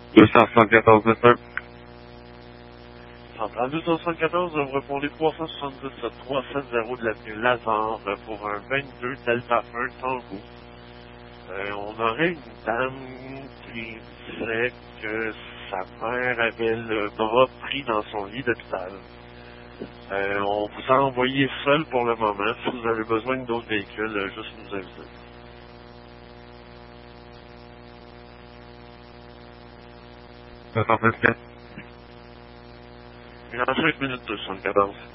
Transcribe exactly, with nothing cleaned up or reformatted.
deux cent soixante-quatorze, monsieur. Centrale deux cent soixante-quatorze, vous répondez trois cent soixante-dix trois cent soixante de l'avenue Lazare pour un vingt-deux Delta un Tango. Euh, on aurait une dame qui disait que sa mère avait le bras pris dans son lit d'hôpital. Euh, on vous a envoyé seul pour le moment. Si vous avez besoin d'autres véhicules, euh, juste nous aviser. deux cent soixante-quatorze. Il en cinq minutes, deux cent soixante-quatorze.